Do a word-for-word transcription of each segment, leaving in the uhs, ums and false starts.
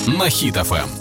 на Хіт еф ем.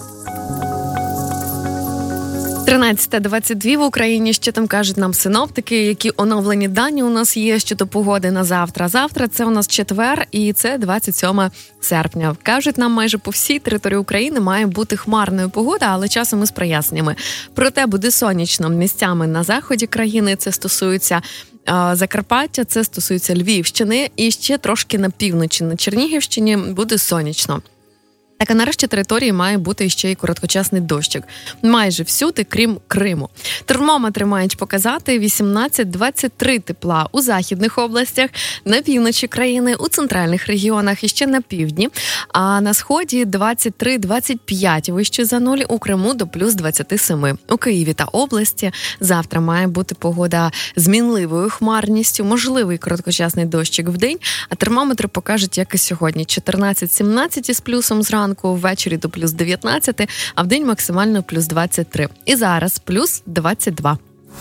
тринадцята двадцять два в Україні. Що там кажуть нам синоптики, які оновлені дані у нас є щодо погоди на завтра. Завтра це у нас четвер і це двадцять сьоме серпня. Кажуть нам, майже по всій території України має бути хмарною погода, але часом із проясненнями. Проте буде сонячно місцями на заході країни. Це стосується Закарпаття, це стосується Львівщини і ще трошки на півночі, на Чернігівщині буде сонячно. Так, а нарешті території має бути ще й короткочасний дощик. Майже всюди, крім Криму. Термометри мають показати вісімнадцять двадцять три тепла у західних областях, на півночі країни, у центральних регіонах і ще на півдні. А на сході двадцять три двадцять п'ять вище за нуль, у Криму до плюс двадцять сім. У Києві та області завтра має бути погода з мінливою хмарністю, можливий короткочасний дощик в день, а термометри покажуть, як і сьогодні, чотирнадцять сімнадцять із плюсом зранку, ввечері до плюс дев'ятнадцять, а в день максимально плюс двадцять три. І зараз плюс двадцять два.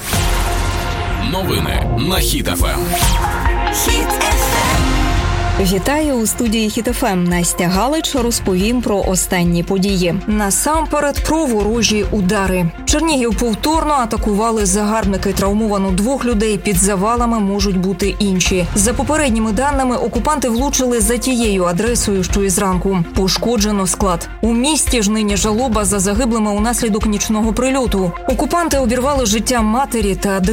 Новини на Хіт еф ем. Вітаю у студії Хіт еф ем. Настя Галич розповім про останні події. Насамперед про ворожі удари. Чернігів повторно атакували загарбники. Травмовано двох людей, під завалами можуть бути інші. За попередніми даними, окупанти влучили за тією адресою, що і зранку. Пошкоджено склад. У місті ж нині жалоба за загиблими унаслідок нічного прильоту. Окупанти обірвали життя матері та